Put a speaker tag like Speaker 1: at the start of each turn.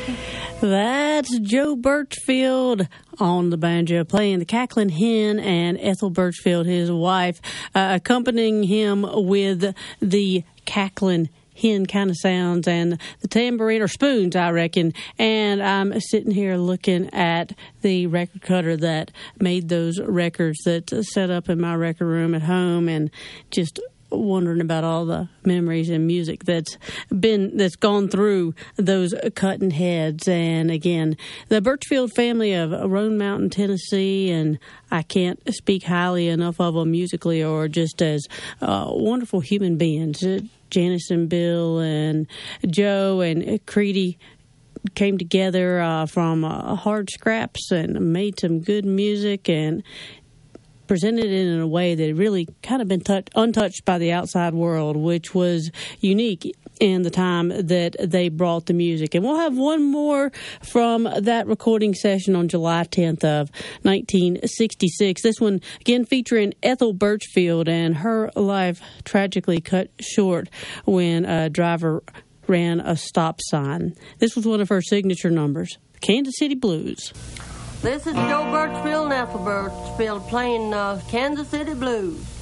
Speaker 1: That's Joe Birchfield on the banjo playing the cackling hen, and Ethel Birchfield, his wife, accompanying him with the cackling hen kind of sounds and the tambourine or spoons, I reckon. And I'm sitting here looking at the record cutter that made those records that set up in my record room at home, and just wondering about all the memories and music that's gone through those cutting heads. And again, the Birchfield family of Roan Mountain, Tennessee, and I can't speak highly enough of them musically or just as wonderful human beings. Janice and Bill and Joe and Creedy came together from hard scraps and made some good music and presented it in a way that really kind of been untouched by the outside world, which was unique in the time that they brought the music. And we'll have one more from that recording session on July 10th of 1966. This one, again, featuring Ethel Birchfield, and her life tragically cut short when a driver ran a stop sign. This was one of her signature numbers, Kansas City Blues.
Speaker 2: This is Joe Birchfield and Ethel Birchfield playing Kansas City Blues.